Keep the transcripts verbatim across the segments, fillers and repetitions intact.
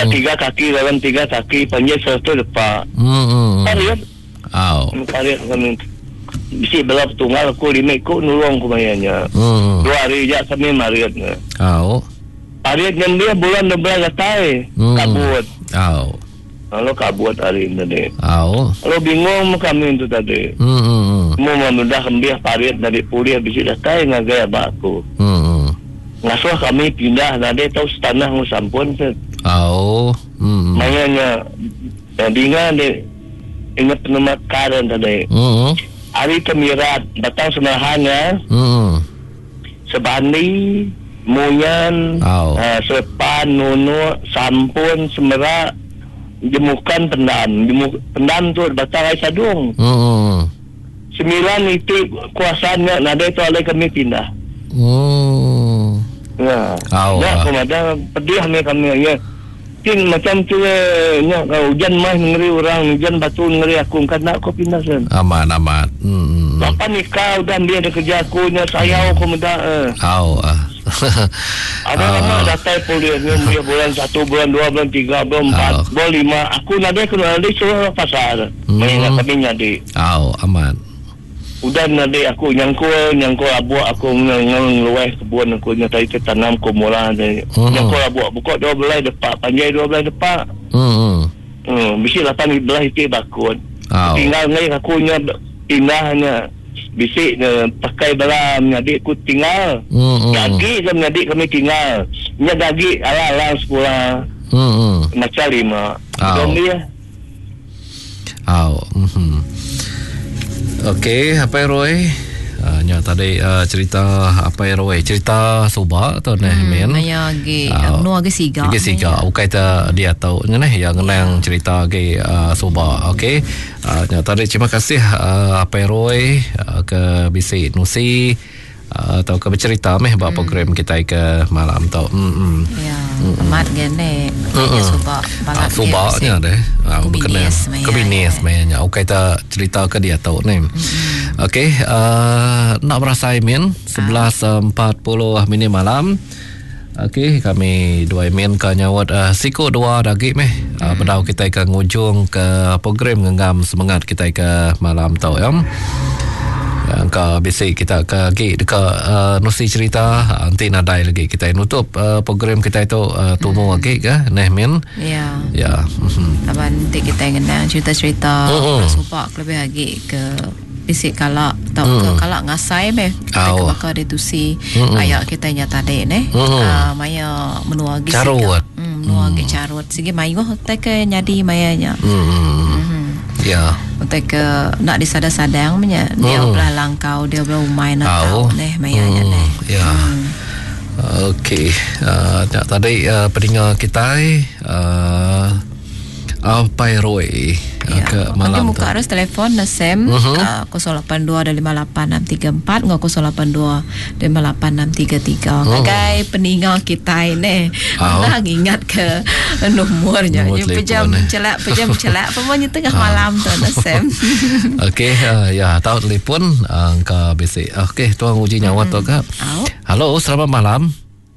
mm. tiga kaki dalam tiga kaki panjang satu depan. Hmm. Pariat. Aw. Pariat kami. Bisi belah tunggal aku lima ko nulung ko mayanya. Hmm. Dua hari aja kami mariat na. Aw. Pariat yang dia bulan dua belas gatay. Mm. Kabut. Aw. Kalau kabut hari ini tadi. Aw. Kalau bingung kami itu tadi. Hmm. Mau memudah kembih pariat dari pulih bisi gatay ngagaya baku. Hmm. Ngasuh kami pindah nade tahu tanah ngusampun set. Aw. Hmm. Mayanya bingan de ingat penemat karen tadi. Hmm. Hari kemirat batang semahanya. Hmm. Sebani Muyan, oh. uh, Sepan, Nuno, Sampun, Semera, Jemukan, Pendan. Jemuk, Pendan tu batang ay sadung. Hmm. Sembilan itu kuasanya, nada itu oleh kami pindah. Hmm. Nah, oh, nah, kemudian pedih kami kami ya. Tin macam tu nya kalau hujan mah ngeri orang, hujan batu ngeri aku kan nak aku pindah sen. Aman aman. Hmm. Bapa nikah udah dia ada kerja aku nya saya aku muda. Eh. Oh. Ada nama datai pulih ni bulan satu, bulan dua, bulan tiga, bulan empat, bulan lima. Aku nade aku nade suruh pasar. Mengingat kami nyadi. Oh, aman. Udah nade aku nyangkul, nyangkul abu aku ngang luweh kebun aku nyatai tanam ku mula ni. Nyangkul abu buka dua belah depak, panjang dua belah depak. Hmm. Hmm, bisi lapan belah itu bakut. Tinggal ngai aku nya pindahnya. Bisik uh, pakai belam nyadi ku tinggal. Hmm. Gagi kan nyadi kami tinggal. Nya gagi ala-ala sekolah. Hmm. Macam lima. Oh. Dia. Oh. Mhm. Okey, apa Roy? Uh, nya tadi uh, cerita apa Roy? Cerita Subak atau neh men? Maya ge nu age siga. Age siga. Ukai ta dia tahu neh yang ngenang cerita ge uh, Subak. Okey. Uh, nya tadi terima kasih uh, apa Roy uh, ke bisi Nusi uh, atau ke bercerita meh buat hmm. program kita ke malam tau. Hmm. Ya, amat gene. Ya Subak banget. Subaknya deh. Kebinis Kebinis mainnya. Ukai ta cerita ke dia tahu ni. Okey, uh, nak berasa Imin sebelas empat puluh minit malam. Okey, kami dua Imin ke nyawat uh, siku dua dagi meh. Uh, Bedau kita ke ngujung ke program genggam semangat kita ke malam tau ya. Yang ke basic kita ke gi dekat uh, Nusi cerita nanti nadai lagi kita nutup uh, program kita itu uh, tumu lagi ke neh Min. Ya. Ya. Mm-hmm. Abang nanti kita ngenang cerita-cerita uh-uh. Subak lebih lagi ke bisik kalak tau mm. ke kalak ngasai meh kita oh. bakal deduksi mm-hmm. ayak kita nya tadi ne mm-hmm. uh, maya menua gi carut hmm menua gi carut sige mayo tak ke nyadi mayanya mm-hmm. mm-hmm. ya tak ke nak disadang-sadang nya dia mm. belah langkau dia belah umai nak tahu ne mayanya ne ya mm. okey uh, tadi uh, pendengar kita uh, apa Roy ya, ke malam tu. Muka arus telefon Nasem uh-huh. uh, kosong lapan dua lima lapan enam tiga empat ngau kosong lapan dua lima lapan enam tiga tiga. Uh-huh. Kagai peninggal kita ini. Oh. Nak ingat ke nomornya. Nomor pejam celak pejam celak pemanya tengah malam tu Nasem. Okey uh, ya tahu telefon angka uh, basic. Okey tuan uji nyawa tu Kak. Oh. Halo, selamat malam.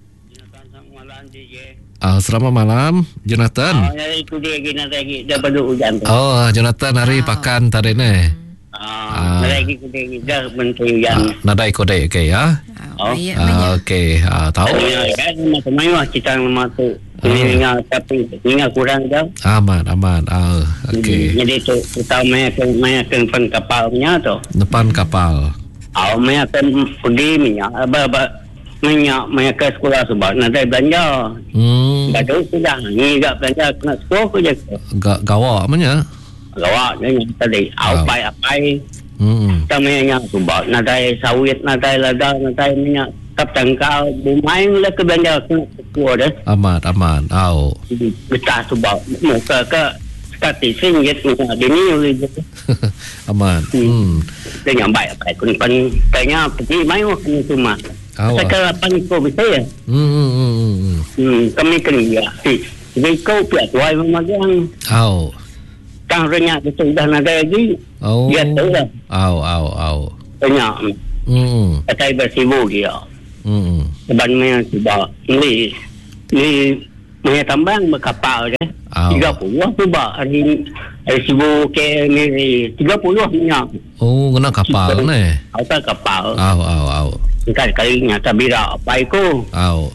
Uh, selamat malam Jonathan. Oh, itu dia Jonathan lagi dah pada hujan tu. Oh, Jonathan hari oh. pakan tadi ni. Ah, uh, lagi kita dah menteri hujan. Uh, nadai kode okey ya. Oh, uh, okey. Uh, tahu. Ya, macam-macam kita nama tu. Ini uh. tapi ingat kurang dah. Aman, aman. Ah, uh, okey. Jadi tu kita main main depan kapalnya tu. Depan kapal. Ah, uh, main akan pergi minyak. Apa minyak minyak ke sekolah sebab nak belanja. Hmm. Gaduh sudah ni gak belanja kena sekolah ke je. Gak gawak mana? Gawak ni tadi apai apai. Hmm. Tamanya sebab nak sawit nak lada nak minyak tap tangkal bumai lah ke belanja kena sekolah dah. Aman aman. Au. Betah sebab muka ke kati singgit ni ni aman. Hmm. Dengan baik baik kun pan tanya pergi mai waktu semua. Sekarang apa ni kau bisa ya? Hmm, hmm, hmm. Hmm, kami kerja. Jadi kau pihak tuai memagang. Au. Kang renyak itu sudah ada lagi. Oh. Dia tahu lah. Au, au, au. Renyak. Hmm. Saya bersibuk dia. Hmm. Sebenarnya sebab ni ni Punya tambang berkapal dia. Oh. tiga puluh tu bah hari hari sibuk ke ni tiga puluh minyak. Oh, kena kapal ni. Auta kapal. Au au au. Sekali kali nyata bira apa itu. Au.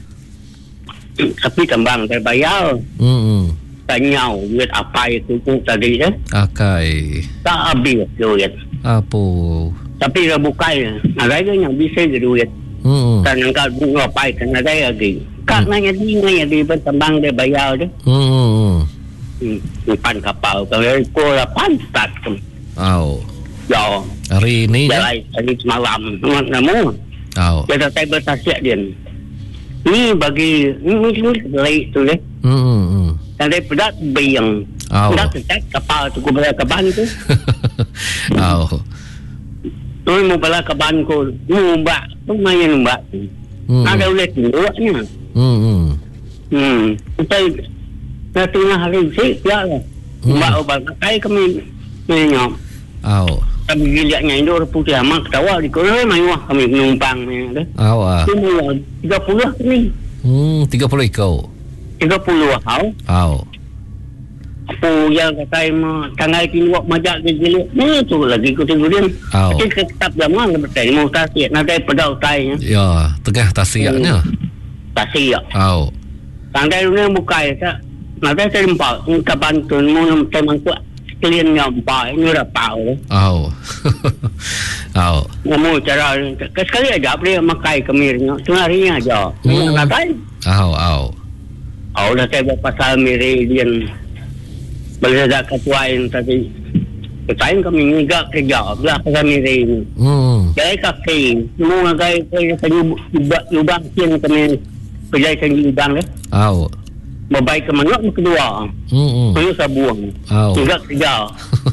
Tapi tambang terbayar. Hmm. Tanya duit apa itu tu tadi ya. Akai. Tak habis duit. Apa? Tapi dah bukai. Ada yang bisa duit. Hmm. Dan engkau bunga apa itu ada lagi. Kak hmm. nanya di nanya di bertambang dia bayar dia. Hmm. Hmm. Pan kapal kalau ko lapan start. Au. Ya. Hari ni je. Hari semalam. Namun. Au. Dia tak bertasiak dia. Ni bagi ni ni lain tu leh. Hmm. Dan dia pedat bayang. Au. Dah kecat kapal tu ko bala kaban tu. Au. Tu mo bala kaban ko. Numbak. Tu main numbak. Hmm. Ada ulet dua-nya. Hmm. Hmm. Kita na tengah hari sih ya lah. Mbak obat pakai kami menyok. Au. Kami giliaknya Indo putih amak ketawa di kono mai wah kami numpang ni dah. Au ah. tiga puluh ni. Hmm, tiga puluh ikau. tiga puluh au. Au. Apa yang kata ma tanggal tiwak majak giliak ni tu lagi kita gurin. Au. Kita tetap zaman bertai mau tasiak nanti pedau tainya. Ya, tegah tasiaknya. Tasiak. Au. Tanggal ni buka ya. Nanti saya nampak kapan tu mau teman ku kalian nampak ni dah tahu. Au. Au. Namun cara sekali aja boleh makai kemirnya. Tengah harinya aja. Hmm. Ngapain? Au, au. Au dah saya buat pasal meridian. Boleh ada ketuain tadi. Ketuain kami ngigak kerja belah pasal meridian. Hmm. Jadi kaki. Semua ngagai saya lubang kian kami kerja saya lubang deh. Au. Membaik ke mana kedua. Hmm. Saya sabuang. Au. Ngigak kerja.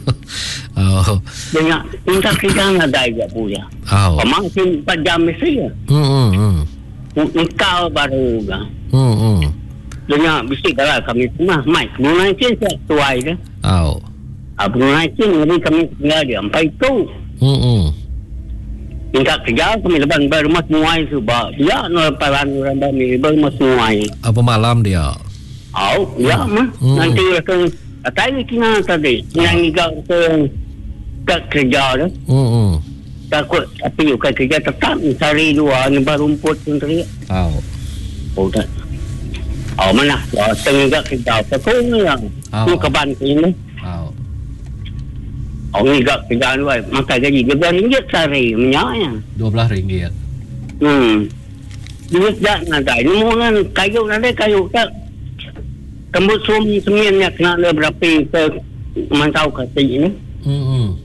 Au. Banyak tingkat kerja ada juga punya. Au. Memang empat jam mesti ya. Hmm. Hmm. Engkau baru kan. Hmm. Hmm. Banyak bisik lah kami semua. Mai, bunga itu saya tuai dah. Au. Ah, bunga itu jadi kami tinggal dia. Sampai itu. Hmm. Hmm. Tingkat kerja kami lepas berumah semua itu. Dia nolapalan orang kami berumah semua. Apa malam dia? Oh, ya mah. Hmm. Nanti akan tadi kena tadi. Yang ngigau ke ke kerja dah. Hmm. Hmm. Takut tapi bukan kerja tetap cari dua nyebar rumput sendiri. Au. Oh tak. Oh mana? Oh tengah kerja tekung yang. Tu keban ini. Au. Oh ngigau kerja dua. Maka gaji dua belas ringgit sehari minyaknya. dua belas ringgit. Hmm. Duit dah ada. Ini mungkin kayu ada kayu tak. Tembus sum semennya kena ada berapa ke mantau kata ini. Hmm.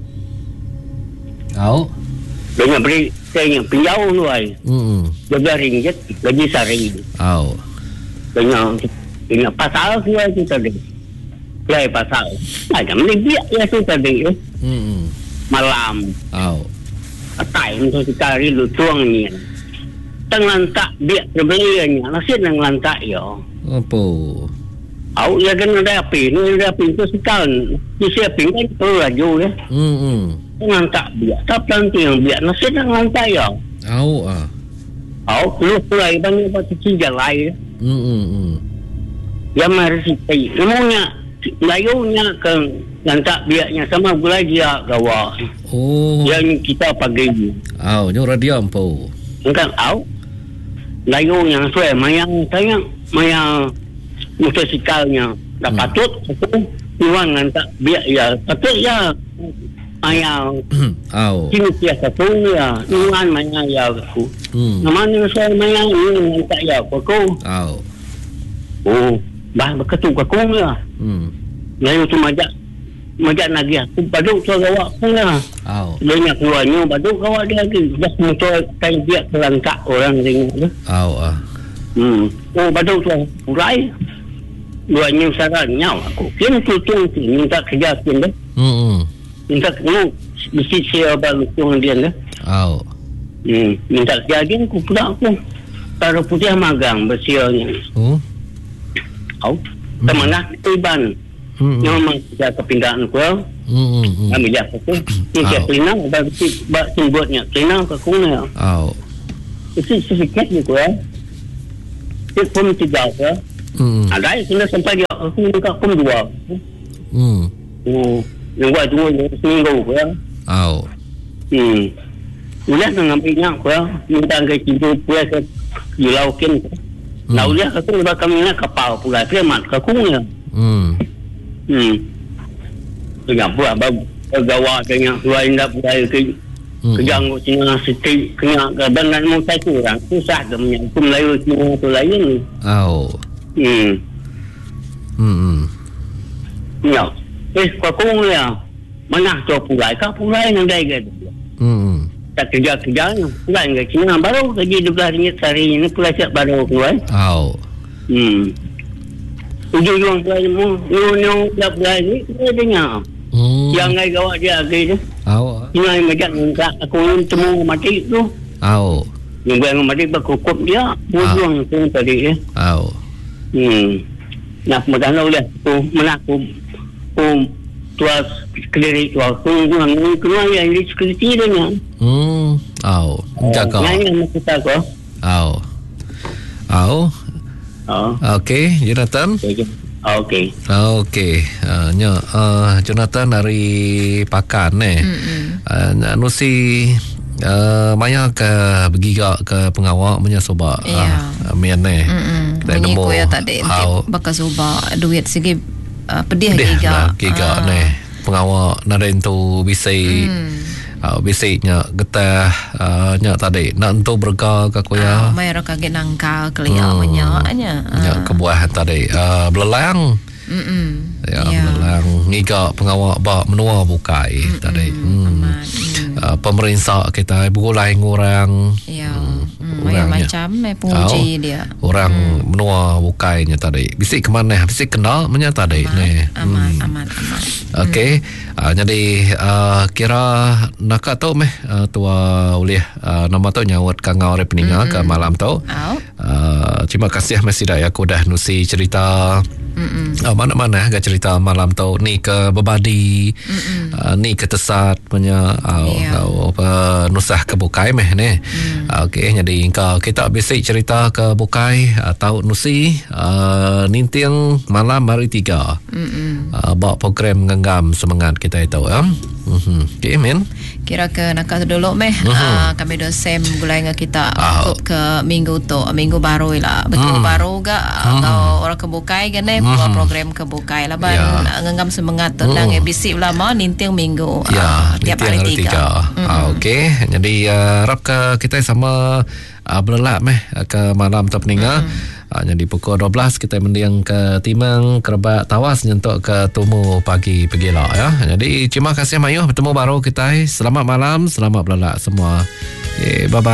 Au. Dengan beri saya yang pinjau tu ai. Hmm. dua belas ringgit gaji sehari. Au. Dengan dengan pasal dia tu tadi. Lai pasal. Ada mesti biak dia tu tadi. Hmm. Malam. Au. Atai untuk cari lu tuang ni. Tangan tak biak terbelinya. Nasib nang lantak yo. Apa? Au ya kan ada api ni ada api tu sekarang. Di siapin kan tu laju ya. Hmm. Tangan tak biak. Tak nanti yang biak nasib nang lantak yo. Au ah. Au lu pulai banyak pasal jalai. Hmm. Hmm. Yang meresiti. Namanya layunya ke yang tak biaknya sama gula dia gawa. Oh. Yang kita pagi. Au, nyo radio ampo. Engkau au. Layu yang suai mayang saya mayang motosikalnya. Tak Hmm. patut aku iwan yang tak biak ya. Patut ya mayang Au. kini dia satu ya. Iwan mayang ya aku. Hmm. Namanya suai mayang ini yang tak ya aku. Au. Oh, bah beketu aku ya. Hmm. Lalu tu majak majak nagih aku baduk tu gawak pun lah. Au. Banyak keluarnya baduk gawak dia lagi. Dah motor kain dia kelangkak orang tengok tu. Au ah. Hmm. Oh baduk tu urai. Luarnya sarannya aku. Kini tu tu minta kerja kini dah. Hmm. Minta kena mesti saya baru tu dia dah. Au. Hmm. Minta kerja dia aku pula aku. Taruh putih magang bersiarnya. Oh. Au. Temanah tiban. Hmm. Memang kita kepindahan ku. Hmm. Kami dah aku. Ini kelina bagi bak simbotnya. Kelina ke kuna. Au. Itu sertifikat ni ku ya. Itu pun tidak ke. Hmm. Ada yang kena sampai dia aku dekat pun dua. Hmm. Oh, yang buat tu seminggu ya. Oh. Hmm. Ulah nak ambilnya ya. Minta ke cipu pula ke di laukin. Lalu dia aku lepas kami nak kapal pula dia mat ke kungnya. Hmm. Hmm. Tengah buat gawa dengan lain dah pula ke kejang Cina seti kena gaban nak mau saya kurang susah dah menyangkut Melayu Cina tu lain. Oh. Hmm. Hmm. Ya. Eh, kau kong ya. Mana tu pulai? Kau pulai yang dah gitu. Hmm. Tak kerja-kerja ni. Pulai enggak Cina baru lagi dua belas ringgit sehari ini pulai siap baru pulai. Oh. Hmm. Ujung-ujung pulai mu, new-new dah pulai ni kita dengar. Hmm. Yang ngai gawak dia gitu. Oh. Cina yang macam enggak aku temu mati tu. Oh. Yang yang mati berkukup dia, ujung tu tadi ya. Oh. Hmm. Nak makan lah tu menakum um tuas kediri tu aku nang kena yang di security dia. Hmm. Oh. Jaga. Yang kita ko. Oh. Oh. Oh. Okey, Jonathan. Okey. Okey. Uh, nya uh, Jonathan dari Pakan eh. Uh, nusi Uh, maya ke bergigak ke pengawak punya soba yeah. uh, mian ni kita nemu ko ya tadi bakal soba duit segi uh, pedih gigak gigak uh. ni pengawak naren tu bisai mm. uh, bisiknya getah uh, nya tadi nak entu berga ke koya uh, mayar kaget nangka kelia hmm. menyaknya uh. nya kebuahan tadi uh, belelang mm ya yeah. belelang ngigak pengawak bak menua bukai mm-mm. tadi hmm. Uh, pemerintah kita berulai ngurang ya hmm, hmm, macam eh penguji oh, dia orang hmm. menua bukainya tadi bisik ke mana bisik kenal punya tadi ni aman hmm. aman aman okey hmm. uh, jadi uh, kira nak tahu meh uh, tua ulih uh, nama tu nyawat kangau re peninga hmm. ke malam tu oh. uh, terima kasih masih dah aku dah nusi cerita uh, mana-mana ke cerita malam tu ni ke Bebadi uh, ni ke Tesat punya uh, yeah. Kau apa nusah ke Bukai meh ni. Hmm. Okey jadi kau kita basic cerita ke Bukai atau nusi uh, ninting malam hari tiga. Hmm. Uh, bawa program genggam semangat kita itu ya. Mhm. Okey men. Kira ke nak dulu meh uh-huh. uh, kami dosem gulai dengan kita oh. ke minggu tu minggu baru lah betul hmm. baru ga hmm. atau orang ke Bukai kan eh buat hmm. program ke Bukai lah ban yeah. genggam semangat tentang hmm. ebisi ulama ninting minggu yeah, uh, tiap hari tiga. tiga. Mm-hmm. Ah, okey. Jadi uh, harap ke kita sama uh, berlelak meh ke malam tu peninga. Mm-hmm. Uh, jadi pukul dua belas kita mendiang ke Timang Kerebat Tawas nyentuk ke Tumu pagi pergilah ya. Jadi terima kasih Mayuh bertemu baru kita. Selamat malam, selamat berlelak semua. Okay, bye bye.